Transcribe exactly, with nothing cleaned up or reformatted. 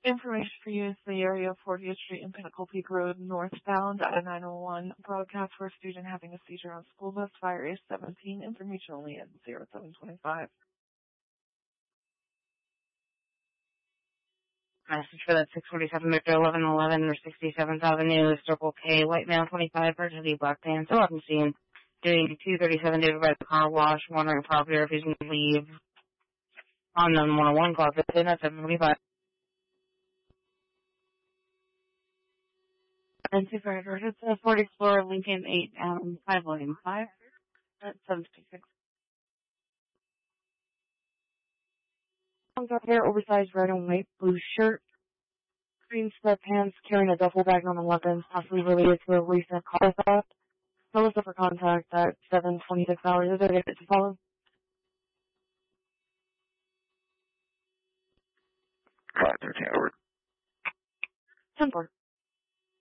Information for you is the area of fortieth Street and Pinnacle Peak Road northbound at a nine one one broadcast for a student having a seizure on school bus, fire age seventeen, information only at zero seven twenty-five. Message for that six forty-seven Victor eleven eleven or sixty-seventh Avenue, Circle K, white male twenty-five, virtually black pants, eleven seen. Doing two thirty-seven David by the car wash, wondering property or if he's going to leave on the one oh one clock, fifteen at seven twenty-five. And two fire doors, it's a Ford Explorer Lincoln eight, um, five lane five, at seven sixty-six. Long dark hair, oversized red and white, blue shirt, green sweatpants, carrying a duffel bag on the weapons, possibly related to a recent car theft. Melissa for contact at seven twenty-six hours. Is there a to follow? five thirteen over. ten four.